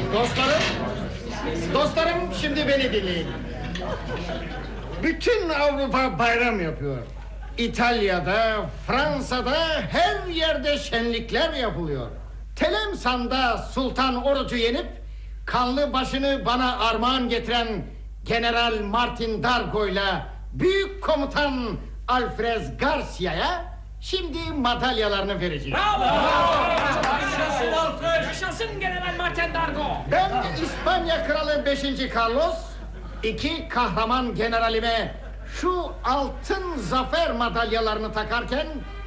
Dostlarım şimdi beni dinleyin. Bütün Avrupa bayram yapıyor. İtalya'da, Fransa'da her yerde şenlikler yapılıyor. Tlemsan'da Sultan Oruç'u yenip kanlı başını bana armağan getiren General Martin Dargo'yla büyük komutan Alfred Garcia'ya şimdi madalyalarını vereceğim. Bravo! Yaşasın General Martin Dargo! Ben İspanya Kralı 5. Carlos, iki kahraman generalime şu altın zafer madalyalarını takarken